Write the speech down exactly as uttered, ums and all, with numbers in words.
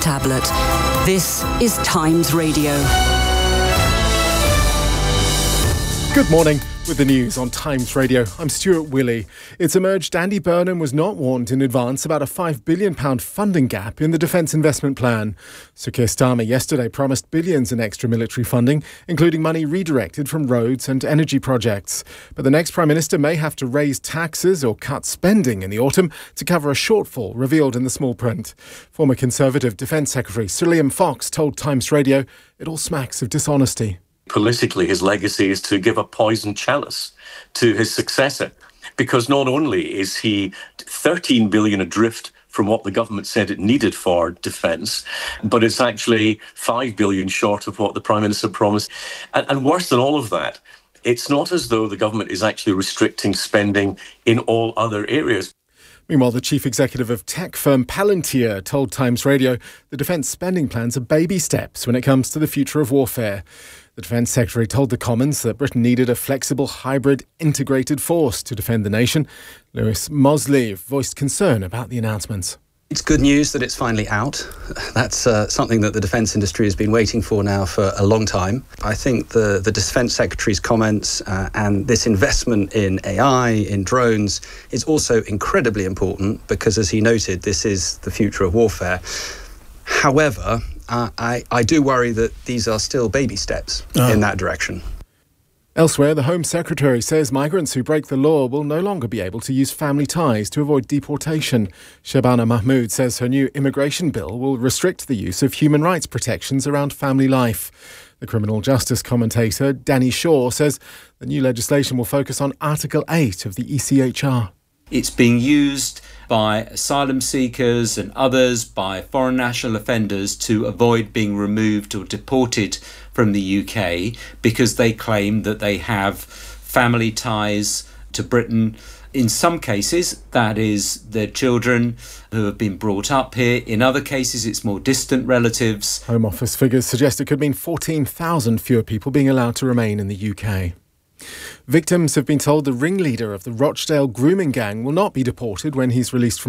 tablet. This is Times Radio. Good morning. With the news on Times Radio, I'm Stuart Willey. It's emerged Andy Burnham was not warned in advance about a five billion pounds funding gap in the Defence Investment Plan. Sir Keir Starmer yesterday promised billions in extra military funding, including money redirected from roads and energy projects. But the next Prime Minister may have to raise taxes or cut spending in the autumn to cover a shortfall revealed in the small print. Former Conservative Defence Secretary Sir Liam Fox told Times Radio it all smacks of dishonesty. Politically, his legacy is to give a poisoned chalice to his successor, because not only is he thirteen billion adrift from what the government said it needed for defence, but it's actually five billion short of what the Prime Minister promised. And, and worse than all of that, it's not as though the government is actually restricting spending in all other areas. Meanwhile, the chief executive of tech firm Palantir told Times Radio the defence spending plans are baby steps when it comes to the future of warfare. The Defence Secretary told the Commons that Britain needed a flexible, hybrid, integrated force to defend the nation. Lewis Mosley voiced concern about the announcements. It's good news that it's finally out. That's uh, something that the defence industry has been waiting for now for a long time. I think the, the Defence Secretary's comments uh, and this investment in A I, in drones, is also incredibly important because, as he noted, this is the future of warfare. However, uh, I, I do worry that these are still baby steps oh. in that direction. Elsewhere, the Home Secretary says migrants who break the law will no longer be able to use family ties to avoid deportation. Shabana Mahmood says her new immigration bill will restrict the use of human rights protections around family life. The criminal justice commentator Danny Shaw says the new legislation will focus on Article eight of the E C H R. It's being used by asylum seekers and others, by foreign national offenders, to avoid being removed or deported from the U K because they claim that they have family ties to Britain. In some cases, that is their children who have been brought up here. In other cases, it's more distant relatives. Home Office figures suggest it could mean fourteen thousand fewer people being allowed to remain in the U K. Victims have been told the ringleader of the Rochdale grooming gang will not be deported when he's released from